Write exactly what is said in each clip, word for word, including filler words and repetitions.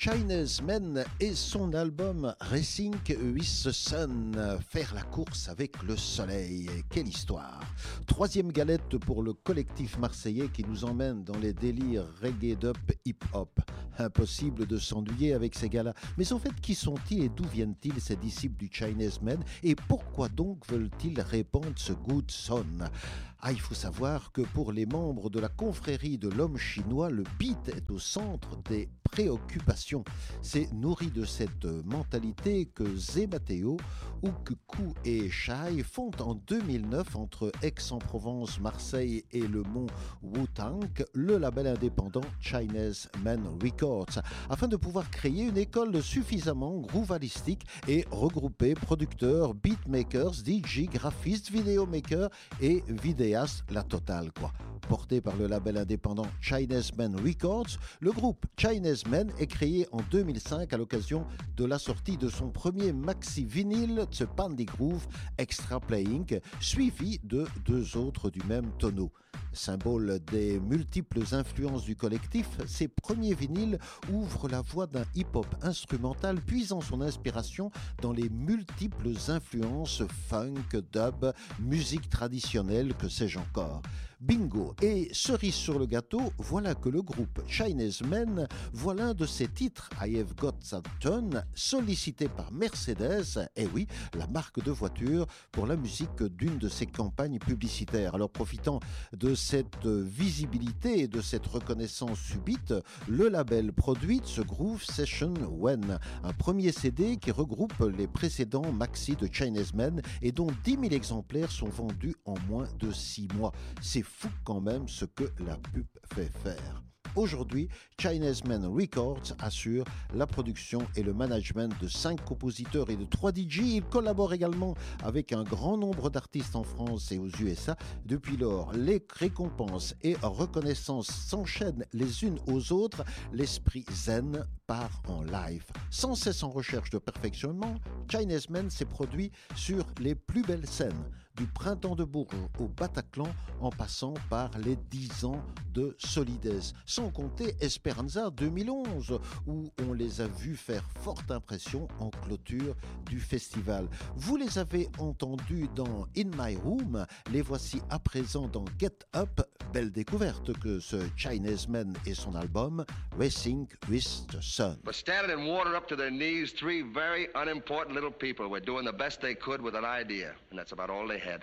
Chinese Men et son album Racing with the Sun, faire la course avec le soleil. Quelle histoire! Troisième galette pour le collectif marseillais qui nous emmène dans les délires reggae dub hip-hop. Impossible de s'ennuyer avec ces gars-là. Mais en fait, qui sont-ils et d'où viennent-ils ces disciples du Chinese Men? Et pourquoi donc veulent-ils répandre ce good son? Ah, il faut savoir que pour les membres de la confrérie de l'homme chinois, le beat est au centre des préoccupations. C'est nourri de cette mentalité que Zé Mateo, Oukou et Shai font en deux mille neuf entre Aix-en-Provence, Marseille et le mont Wutang, le label indépendant Chinese Men Records, afin de pouvoir créer une école suffisamment groovalistique et regrouper producteurs, beatmakers, D J, graphistes, vidéomakers et vidéastes, la totale quoi. Porté par le label indépendant Chinese Men Records, le groupe Chinese Men est créé en deux mille cinq à l'occasion de la sortie de son premier maxi vinyle Tsepandi Groove Extra Playing, suivi de deux autres du même tonneau. Symbole des multiples influences du collectif, ces premiers vinyles ouvrent la voie d'un hip-hop instrumental puisant son inspiration dans les multiples influences funk, dub, musique traditionnelle, que sais-je encore. Bingo! Et cerise sur le gâteau, voilà que le groupe Chinese Men voit l'un de ses titres, I Have Got That Done, sollicité par Mercedes, et oui, la marque de voiture, pour la musique d'une de ses campagnes publicitaires. Alors profitant de cette visibilité et de cette reconnaissance subite, le label produit ce Groove Session When, un premier C D qui regroupe les précédents maxi de Chinese Men et dont dix mille exemplaires sont vendus en moins de six mois. C'est fou quand même ce que la pub fait faire. Aujourd'hui, Chinese Men Records assure la production et le management de cinq compositeurs et de trois D J. Il collabore également avec un grand nombre d'artistes en France et aux U S A. Depuis lors, les récompenses et reconnaissances s'enchaînent les unes aux autres. L'esprit zen part en live. Sans cesse en recherche de perfectionnement, Chinese Men s'est produit sur les plus belles scènes, du Printemps de Bourges au Bataclan, en passant par les dix ans de Solides. Sans compter Esperanza deux mille onze, où on les a vus faire forte impression en clôture du festival. Vous les avez entendus dans In My Room, les voici à présent dans Get Up. Belle découverte que ce Chinese Men et son album Racing with the Sun. But standing in water up to their knees, three very unimportant little people were doing the best they could with an idea, and that's about all they had.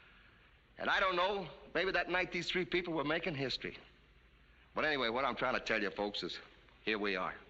And I don't know, maybe that night these three people were making history. But anyway, what I'm trying to tell you folks is, here we are.